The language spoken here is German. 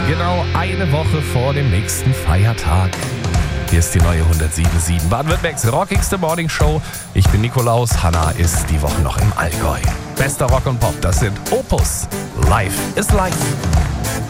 Genau eine Woche vor dem nächsten Feiertag. Hier ist die neue 107.7 Baden-Württembergs rockigste Morningshow. Ich bin Nikolaus, Hanna ist die Woche noch im Allgäu. Bester Rock und Pop, das sind Opus. Life is Life.